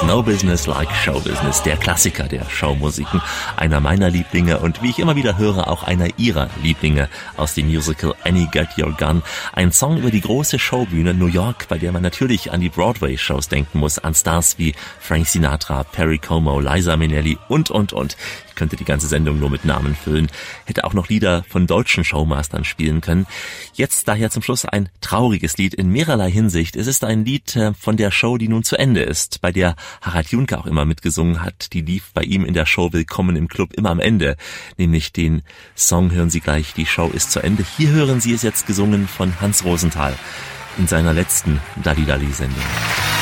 No Business Like Show Business, der Klassiker der Showmusiken, einer meiner Lieblinge und wie ich immer wieder höre, auch einer ihrer Lieblinge aus dem Musical Annie Get Your Gun. Ein Song über die große Showbühne New York, bei der man natürlich an die Broadway-Shows denken muss, an Stars wie Frank Sinatra, Perry Como, Liza Minnelli und. Ich könnte die ganze Sendung nur mit Namen füllen, hätte auch noch Lieder von deutschen Showmastern spielen können. Jetzt daher zum Schluss ein trauriges Lied in mehrerlei Hinsicht. Es ist ein Lied von der Show, die nun zu Ende ist, bei der Harald Junke auch immer mitgesungen hat. Die lief bei ihm in der Show Willkommen im Club immer am Ende, nämlich den Song hören Sie gleich, die Show ist zu Ende. Hier hören Sie es jetzt gesungen von Hans Rosenthal in seiner letzten Dalli-Dalli-Sendung.